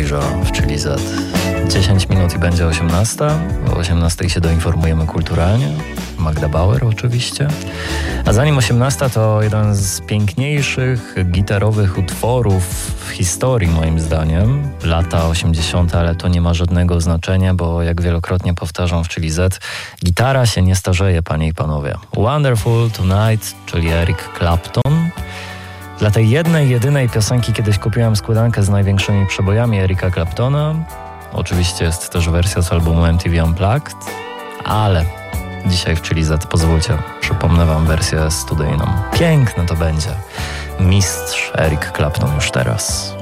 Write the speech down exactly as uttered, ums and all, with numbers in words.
Deja w Chili Z. dziesięć minut i będzie osiemnasta. O osiemnastej się doinformujemy kulturalnie. Magda Bauer oczywiście. A zanim osiemnasta, to jeden z piękniejszych gitarowych utworów w historii, moim zdaniem. Lata osiemdziesiąte, ale to nie ma żadnego znaczenia, bo jak wielokrotnie powtarzam w Chili Z, gitara się nie starzeje, panie i panowie. Wonderful Tonight, czyli Eric Clapton. Dla tej jednej, jedynej piosenki kiedyś kupiłem składankę z największymi przebojami Erika Claptona. Oczywiście jest też wersja z albumu M T V Unplugged, ale dzisiaj w Chili Z pozwólcie, przypomnę wam wersję studyjną. Piękne to będzie. Mistrz Eric Clapton już teraz.